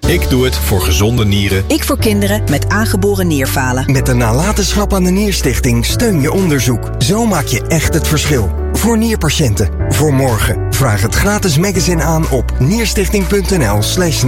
Ik doe het voor gezonde nieren. Ik voor kinderen met aangeboren nierfalen. Met de nalatenschap aan de Nierstichting steun je onderzoek. Zo maak je echt het verschil. Voor nierpatiënten. Voor morgen. Vraag het gratis magazine aan op nierstichting.nl/.